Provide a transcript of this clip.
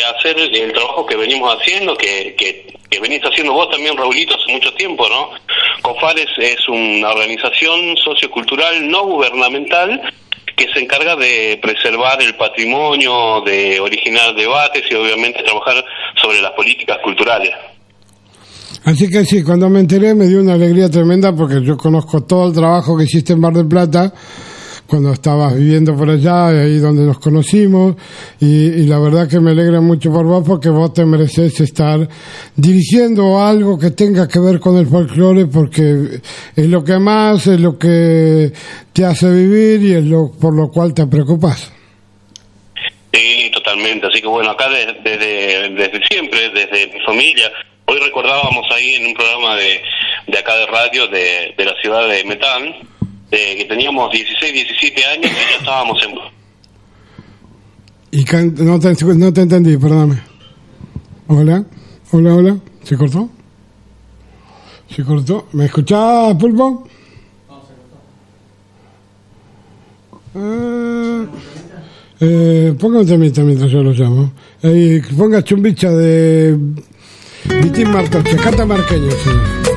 hacer el trabajo que venimos haciendo, que venís haciendo vos también, Raulito, hace mucho tiempo, ¿no? COFARES es una organización sociocultural no gubernamental que se encarga de preservar el patrimonio, de originar debates y obviamente trabajar sobre las políticas culturales. Así que sí, cuando me enteré me dio una alegría tremenda porque yo conozco todo el trabajo que hiciste en Mar del Plata cuando estabas viviendo por allá, ahí donde nos conocimos, y la verdad que me alegra mucho por vos porque vos te mereces estar dirigiendo algo que tenga que ver con el folclore, porque es lo que más, es lo que te hace vivir y es lo por lo cual te preocupas. Sí, totalmente, así que bueno, acá desde siempre, desde mi familia, hoy recordábamos ahí en un programa de acá de radio de la ciudad de Metán, que teníamos 16, 17 años y ya estábamos en... No te entendí, perdóname. Hola. ¿Se cortó? ¿Me escuchás, Pulpo? No, se cortó. Ponga un temita mientras yo lo llamo. Ponga Chumbicha de Vitín Martoche, catamarqueño, señor.